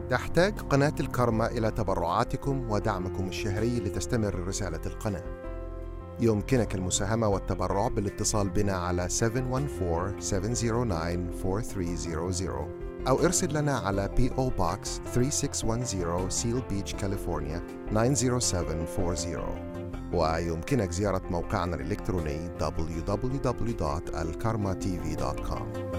تحتاج قناة الكرمة إلى تبرعاتكم ودعمكم الشهري لتستمر رسالة القناة. يمكنك المساهمة والتبرع بالاتصال بنا على 714-709-4300 أو ارسل لنا على P.O. Box 3610 Seal Beach, California 90740. ويمكنك زيارة موقعنا الإلكتروني www.alkarmatv.com.